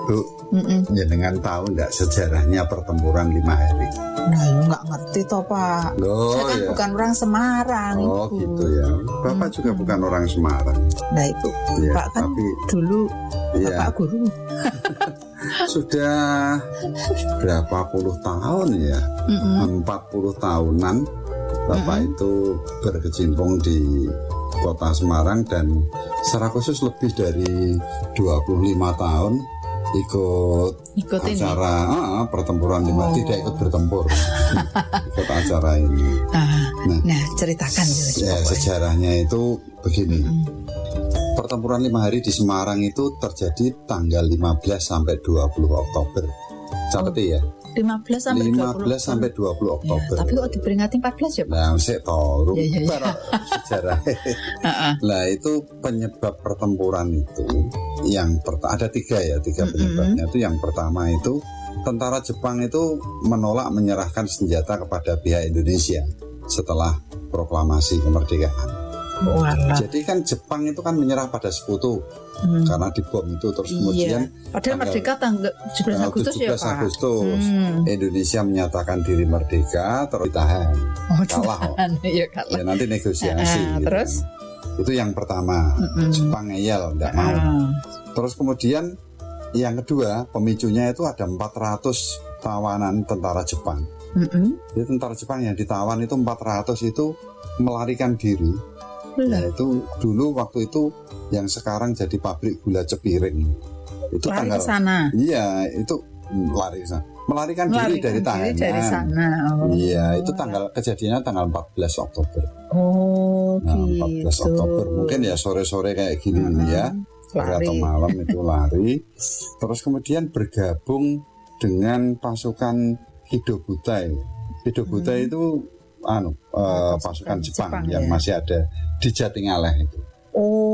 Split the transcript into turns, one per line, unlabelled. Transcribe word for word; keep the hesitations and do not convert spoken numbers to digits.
Bu, jenengan tahu enggak sejarahnya pertempuran lima hari?
Nah, ya nggak ngerti toh Pak.
Loh,
saya kan
ya.
bukan orang Semarang.
Oh
Ibu.
gitu ya. Bapak hmm. juga bukan orang Semarang.
Nah itu ya, Pak kan tapi, dulu ya. Bapak guru.
Sudah berapa puluh tahun ya? Mm-mm. empat puluh tahunan Bapak Mm-mm. itu berkecimpung di Kota Semarang dan secara khusus lebih dari dua puluh lima tahun ikut Ikutin acara ah, pertempuran lima, oh. tidak ikut bertempur, ikut acara ini.
Ah, nah, nah, ceritakan
ya, sejarahnya itu begini. Mm-hmm. Pertempuran lima hari di Semarang itu terjadi tanggal lima belas sampai dua puluh Oktober. Catat oh. ya.
lima belas sampai
lima belas sampai dua puluh Oktober.
Ya, tapi kok diperingati empat belas ya, Pak?
Nah, saya tahu
ya, ya, ya.
sejarah. Nah, itu penyebab pertempuran itu yang pertama ada tiga ya, tiga penyebabnya. Mm-hmm. Itu yang pertama itu tentara Jepang itu menolak menyerahkan senjata kepada pihak Indonesia setelah proklamasi kemerdekaan.
Walah.
Jadi kan Jepang itu kan menyerah pada sekutu hmm. karena dibom itu terus iya. kemudian
padahal merdeka tanggal tujuh belas Agustus ya Pak.
Agustus hmm. Indonesia menyatakan diri merdeka terus ditahan
oh,
kalah oh.
ya, kalah.
Ya nanti negosiasi
uh,
gitu.
Terus
itu yang pertama mm-mm. Jepang ngeyel nggak mau uh. Terus kemudian yang kedua pemicunya itu ada empat ratus tawanan tentara Jepang. Mm-mm. Jadi tentara Jepang yang ditawan itu empat ratus itu melarikan diri. Ya, itu dulu waktu itu yang sekarang jadi pabrik gula Cepiring itu
lari
tanggal
ke sana.
Iya itu lari ke sana melarikan, melarikan diri dari tahanan
dari sana. Oh.
Iya itu tanggal kejadiannya tanggal empat belas Oktober.
Oh nah, gitu.
empat belas Oktober mungkin ya sore-sore kayak gini uh-huh. ya lari. Atau malam itu lari terus kemudian bergabung dengan pasukan Hidobutai. Hidobutai hmm. itu anu uh, pasukan Jepang, Jepang yang ya. Masih ada di Jatingaleh itu.
Oh.